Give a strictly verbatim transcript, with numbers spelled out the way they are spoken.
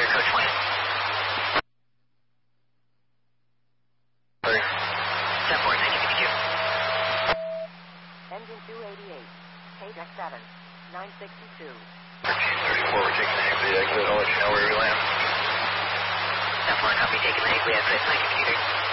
Coach one. ten four, thank you, B Q. Engine two eighty-eight, K deck seven, nine sixty-two. thirteen thirty-four, we're taking the Higley exit. I'll let you know where we land. ten four, copy, taking the Higley exit. Thank you, Peter.